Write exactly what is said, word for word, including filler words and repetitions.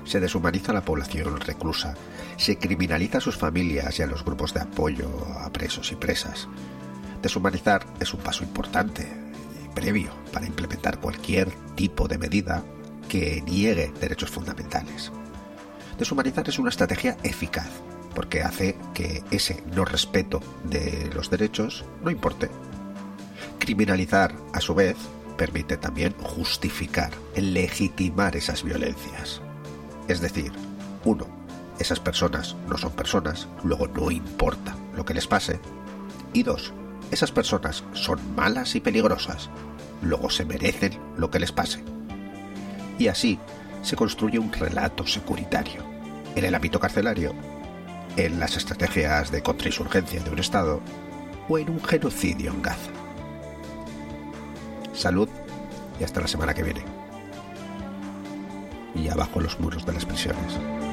Se deshumaniza a la población reclusa, se criminaliza a sus familias y a los grupos de apoyo a presos y presas. Deshumanizar es un paso importante y previo para implementar cualquier tipo de medida que niegue derechos fundamentales. Deshumanizar es una estrategia eficaz porque hace que ese no respeto de los derechos no importe. Criminalizar, a su vez, permite también justificar, legitimar esas violencias. Es decir, uno, esas personas no son personas, luego no importa lo que les pase. Y dos, esas personas son malas y peligrosas, luego se merecen lo que les pase. Y así se construye un relato securitario, en el ámbito carcelario, en las estrategias de contrainsurgencia de un Estado o en un genocidio en Gaza. Salud y hasta la semana que viene. Y abajo los muros de las prisiones.